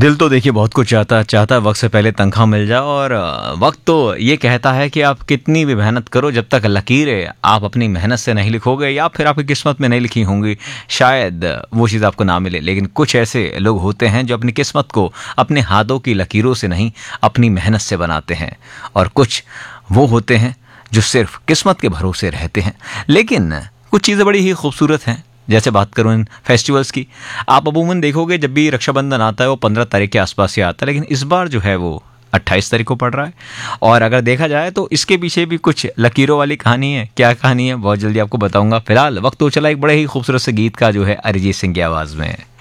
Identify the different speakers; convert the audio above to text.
Speaker 1: दिल तो देखिए बहुत कुछ चाहता है वक्त से पहले तनख्वाह मिल जाए, और वक्त तो ये कहता है कि आप कितनी भी मेहनत करो, जब तक लकीरें आप अपनी मेहनत से नहीं लिखोगे या फिर आपकी किस्मत में नहीं लिखी होंगी, शायद वो चीज़ आपको ना मिले। लेकिन कुछ ऐसे लोग होते हैं जो अपनी किस्मत को अपने हाथों की लकीरों से नहीं, अपनी मेहनत से बनाते हैं, और कुछ वो होते हैं जो सिर्फ किस्मत के भरोसे रहते हैं। लेकिन कुछ चीज़ें बड़ी ही खूबसूरत हैं। जैसे बात करूँ इन फेस्टिवल्स की, आप अमूमन देखोगे जब भी रक्षाबंधन आता है वो 15 तारीख के आसपास ही आता है, लेकिन इस बार जो है वो 28 तारीख को पड़ रहा है। और अगर देखा जाए तो इसके पीछे भी कुछ लकीरों वाली कहानी है। क्या कहानी है, बहुत जल्दी आपको बताऊंगा। फिलहाल वक्त तो चला एक बड़े ही खूबसूरत से गीत का, जो है अरिजीत सिंह की आवाज़ में।